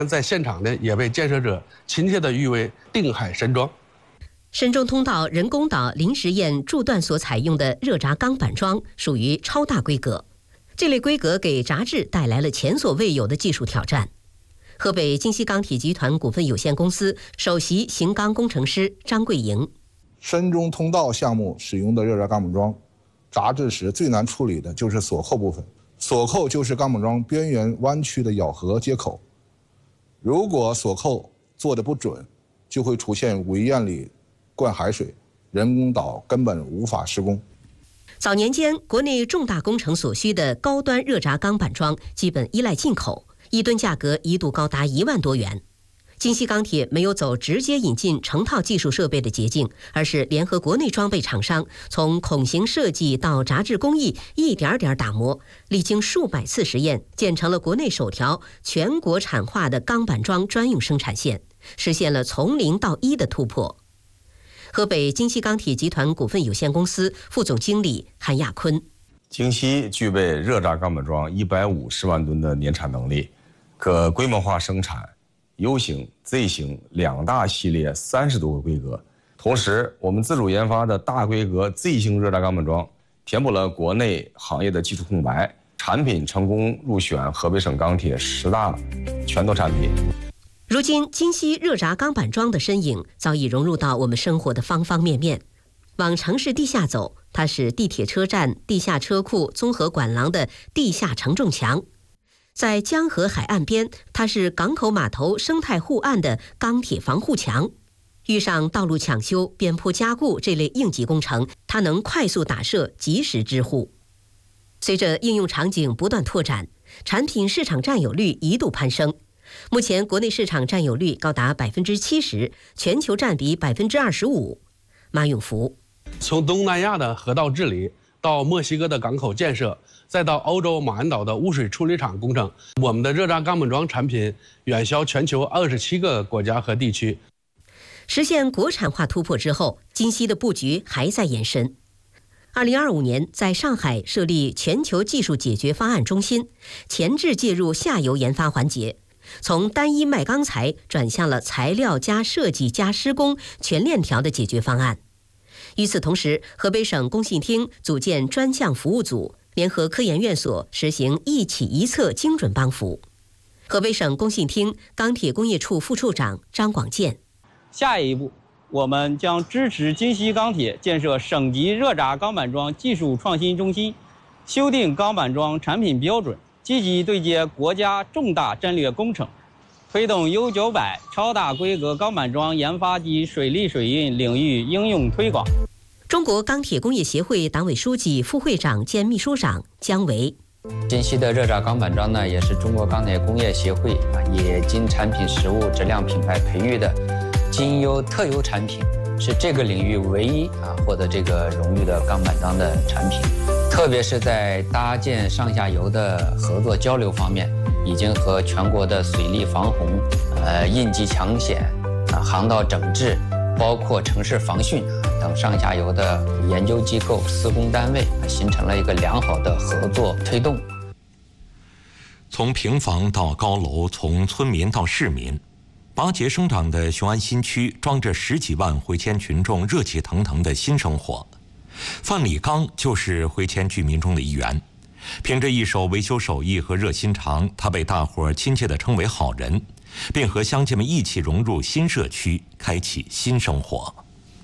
在现场呢也被建设者亲切地誉为定海神装。 深中通道人工岛临时堰柱段所采用的热轧钢板桩属于超大规格，这类规格给闸制带来了前所未有的技术挑战。河北京西钢铁集团股份有限公司首席型钢工程师张桂莹： 深中通道项目使用的热轧钢板桩，闸制时最难处理的就是锁扣部分。锁扣就是钢板桩边缘弯曲的咬合接口，如果锁扣做得不准，就会出现围堰里灌海水，人工岛根本无法施工。 早年间，国内重大工程所需的高端热轧钢板桩基本依赖进口，1吨价格一度高达1万多元。京西钢铁没有走直接引进成套技术设备的捷径，而是联合国内装备厂商，从孔型设计到闸制工艺一点点打磨，历经数百次实验，建成了国内首条全国产化的钢板桩专用生产线，实现了从0到1的突破。河北京西钢铁集团股份有限公司副总经理韩亚坤： 京西具备热轧钢板桩150万吨的年产能力，可规模化生产U 型、Z 型2大系列30多个规格。同时，我们自主研发的大规格 Z 型热轧钢板桩填补了国内行业的技术空白，产品成功入选河北省钢铁10大拳头产品。 如今，京西热轧钢板桩的身影早已融入到我们生活的方方面面。往城市地下走，它是地铁车站、地下车库、综合管廊的地下承重墙；在江河海岸边，它是港口码头生态护岸的钢铁防护墙。遇上道路抢修、边坡加固这类应急工程，它能快速打设，及时支护。随着应用场景不断拓展，产品市场占有率一度攀升。目前国内市场占有率高达70%，全球占比25%。马永福： 从东南亚的河道治理到墨西哥的港口建设，再到欧洲马鞍岛的污水处理厂工程，我们的热轧钢板桩产品远销全球27个国家和地区。 实现国产化突破之后，京西的布局还在延伸。2025年，在上海设立全球技术解决方案中心，前置介入下游研发环节，从单一卖钢材转向了材料加设计加施工全链条的解决方案。与此同时，河北省工信厅组建专项服务组，联合科研院所实行一起一策精准帮扶。河北省工信厅钢铁工业处副处长张广建： 下一步，我们将支持京西钢铁建设省级热轧钢板桩技术创新中心，修订钢板桩产品标准，积极对接国家重大战略工程，推动 U900超大规格钢板桩研发及水利水运领域应用推广。 中国钢铁工业协会党委书记、副会长兼秘书长姜维： 京西的热轧钢板桩呢，也是中国钢铁工业协会冶金产品实物质量品牌培育的金优特优产品，是这个领域唯一获得这个荣誉的钢板桩的产品。特别是在搭建上下游的合作交流方面，已经和全国的水利防洪、应急抢险、航道整治，包括城市防汛等上下游的研究机构、施工单位形成了一个良好的合作推动。 从平房到高楼，从村民到市民，拔节生长的雄安新区装着10几万回迁群众热气腾腾的新生活。范礼刚就是回迁居民中的一员，凭着一手维修手艺和热心肠，他被大伙亲切地称为好人，并和乡亲们一起融入新社区，开启新生活。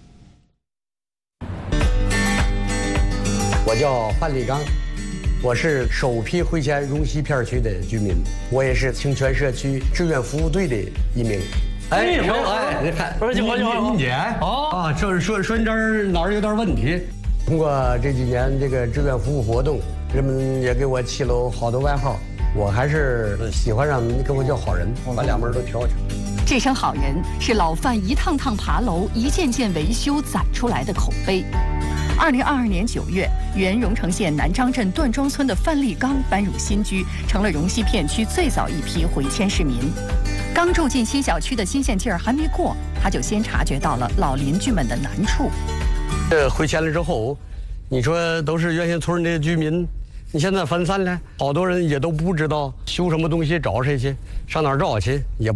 我叫范礼刚，我是首批回迁荣西片区的居民，我也是清泉社区志愿服务队的一名。哎，你看，不是你姐啊，说你这儿哪儿有点问题。通过这几年这个志愿服务活动，人们也给我起了好多外号，我还是喜欢让人跟我叫好人，把两门都挑去。 这声好人是老范一趟趟爬楼、一件件维修攒出来的口碑。2022年9月，原荣成县南张镇段庄村的范立刚搬入新居，成了荣西片区最早一批回迁市民。刚住进新小区的新鲜劲儿还没过，他就先察觉到了老邻居们的难处。 回迁了之后，你说都是原先村的居民， 你现在分散了，好多人也都不知道修什么东西找谁去，上哪儿找去也不。